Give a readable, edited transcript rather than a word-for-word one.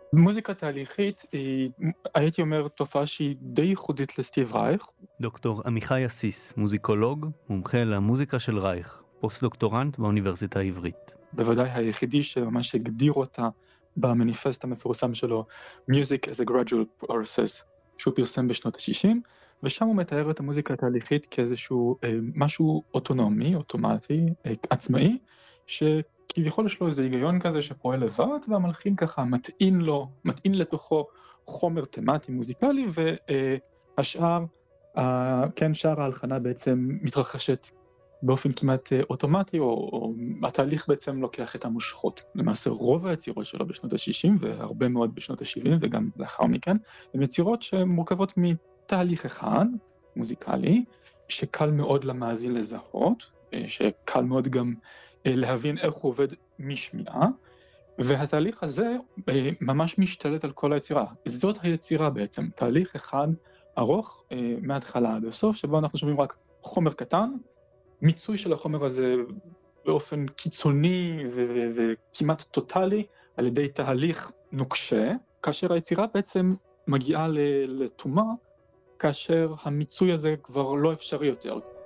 מוזיקה תהליכית היא, הייתי אומר, תופעה שהיא די ייחודית לסטיב רייך. דוקטור עמיחי אסיס, מוזיקולוג, מומחה למוזיקה של רייך, פוסט-דוקטורנט באוניברסיטה העברית. בוודאי היחידי שממש הגדיר אותה במניפסט המפורסם שלו, Music as a Gradual Process, שהוא פרסם בשנות ה-60, ושם הוא מתאר את המוזיקה התהליכית כאיזשהו משהו אוטונומי, אוטומטי, עצמאי, שכביכול יש לו איזה היגיון כזה שפועל לבד, והמלחין ככה מטעין לתוכו חומר תמטי מוזיקלי, והשאר, כן, שאר ההלחנה בעצם מתרחשת באופן כמעט אוטומטי, או התהליך בעצם לוקח את המושכות. למעשה רוב היצירות שלו בשנות ה-60 והרבה מאוד בשנות ה-70 וגם לאחר מכן, הן יצירות שמורכבות מתהליך אחד, מוזיקלי, שקל מאוד למאזין לזהות, שקל מאוד גם להבין איך הוא עובד משמיעה, והתהליך הזה ממש משתלט על כל היצירה. זאת היצירה בעצם, תהליך אחד ארוך מההתחלה עד הסוף, שבו אנחנו שומעים רק חומר קטן, מיצוי של החומר הזה באופן קיצוני וכמעט טוטלי על ידי תהליך נוקשה, כאשר היצירה בעצם מגיעה לתומה, כאשר המיצוי הזה כבר לא אפשרי יותר.